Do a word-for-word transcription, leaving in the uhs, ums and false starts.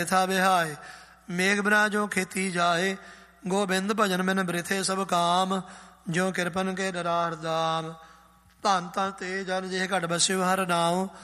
ਥਾ ਬਿਹਾਏ ਮੇਘ ਬਿਨਾ ਜੋ ਖੇਤੀ ਜਾਏ। ਗੋਬਿੰਦ ਭਜਨ ਬਿਨ ਬ੍ਰਿਥੇ ਸਭ ਕਾਮ ਜੋ ਕਿਰਪਨ ਕੇ ਡਰਾਰ ਦਾਮ। ਧੰਨ ਧੰਨ ਤੇ ਜਨ ਜਿਹ ਘਟ ਬਸਿਓ ਹਰ ਨਾਉ